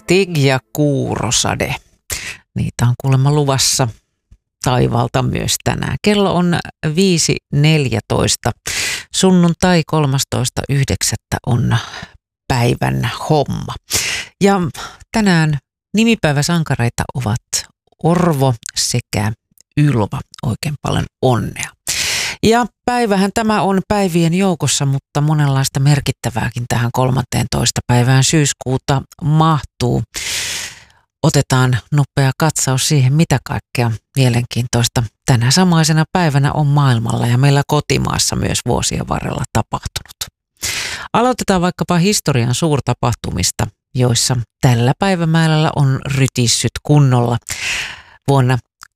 Stig ja Kuurosade. Niitä on kuulemma luvassa taivaalta myös tänään. Kello on 5.14. Sunnuntai 13.9. on päivän homma. Ja tänään nimipäiväsankareita ovat Orvo sekä Ylva. Oikein paljon onnea. Ja päivähän tämä on päivien joukossa, mutta monenlaista merkittävääkin tähän 13. päivään syyskuuta mahtuu. Otetaan nopea katsaus siihen, mitä kaikkea mielenkiintoista tänä samaisena päivänä on maailmalla ja meillä kotimaassa myös vuosien varrella tapahtunut. Aloitetaan vaikkapa historian suurtapahtumista, joissa tällä päivämäärällä on rytissyt kunnolla. Vuonna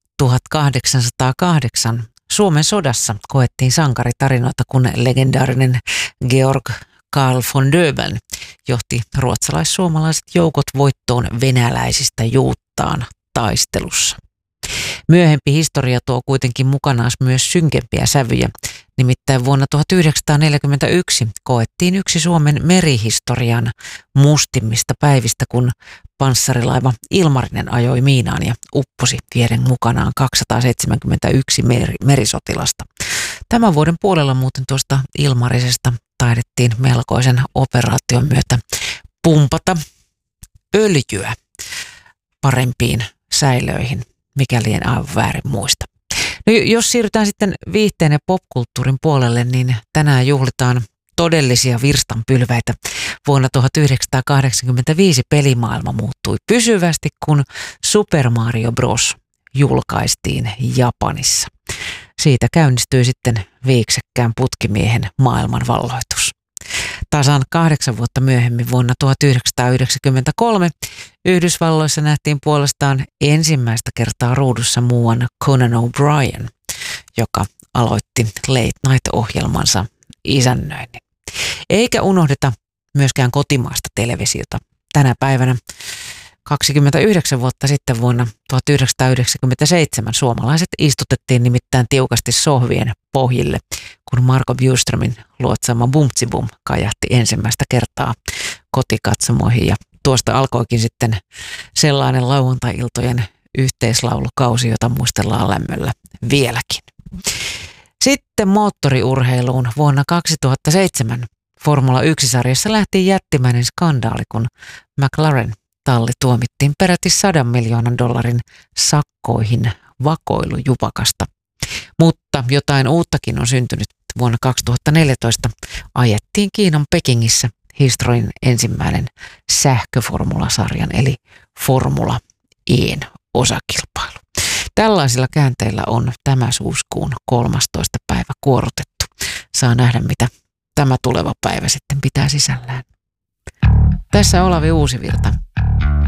1808 Suomen sodassa koettiin sankaritarinoita, kun legendaarinen Georg Karl von Döbeln johti ruotsalais-suomalaiset joukot voittoon venäläisistä Juuttaan taistelussa. Myöhempi historia tuo kuitenkin mukanaan myös synkempiä sävyjä. Nimittäin vuonna 1941 koettiin yksi Suomen merihistorian mustimmista päivistä, kun panssarilaiva Ilmarinen ajoi miinaan ja upposi vieden mukanaan 271 merisotilasta. Tämän vuoden puolella muuten tuosta Ilmarisesta taidettiin melkoisen operaation myötä pumpata öljyä parempiin säilöihin, mikäli en aivan väärin muista. No, jos siirrytään sitten viihteen ja popkulttuurin puolelle, niin tänään juhlitaan todellisia virstanpylväitä. Vuonna 1985 pelimaailma muuttui pysyvästi, kun Super Mario Bros. Julkaistiin Japanissa. Siitä käynnistyi sitten viiksekkään putkimiehen maailmanvalloitus. Tasan 8 vuotta myöhemmin vuonna 1993 Yhdysvalloissa nähtiin puolestaan ensimmäistä kertaa ruudussa muuan Conan O'Brien, joka aloitti Late Night-ohjelmansa isännöinnin. Eikä unohdeta myöskään kotimaista televisiota. Tänä päivänä 29 vuotta sitten vuonna 1997 suomalaiset istutettiin nimittäin tiukasti sohvien pohjille, kun Marco Bjurströmin luotsaama Bumtsibum kajahti ensimmäistä kertaa kotikatsomoihin. Ja tuosta alkoikin sitten sellainen lauantai-iltojen yhteislaulukausi, jota muistellaan lämmöllä vieläkin. Sitten moottoriurheiluun vuonna 2007 Formula 1-sarjassa lähti jättimäinen skandaali, kun McLaren talli tuomittiin peräti $100 miljoonan sakkoihin vakoilujupakasta. Mutta jotain uuttakin on syntynyt. Vuonna 2014 ajettiin Kiinan Pekingissä historian ensimmäinen sähköformulasarjan eli Formula E:n osakilpailu. Tällaisilla käänteillä on tämä syyskuun 13. päivä kuorotettu. Saa nähdä, mitä tämä tuleva päivä sitten pitää sisällään. Tässä Olavi Uusivirta.